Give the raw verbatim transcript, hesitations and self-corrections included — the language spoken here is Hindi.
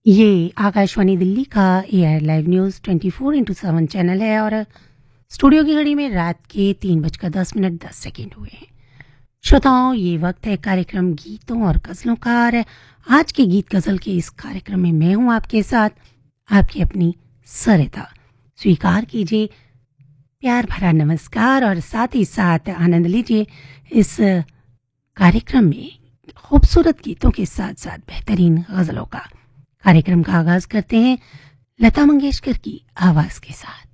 ये आकाशवाणी दिल्ली का AIR live news twenty four into seven channel है और स्टूडियो की घड़ी में रात के तीन बजकर दस मिनट दस सेकेंड हुए हैं। श्रोताओं, ये वक्त है कार्यक्रम गीतों और गज़लों का और आज के गीत गज़ल के इस कार्यक्रम में मैं हूं आपके साथ, आपकी अपनी सरिता। स्वीकार कीजिए प्यार भरा नमस्कार और साथ ही साथ आनंद लीजिए इस कार्यक्रम में खूबसूरत गीतों के साथ साथ बेहतरीन गज़लों का। कार्यक्रम का आगाज करते हैं लता मंगेशकर की आवाज के साथ।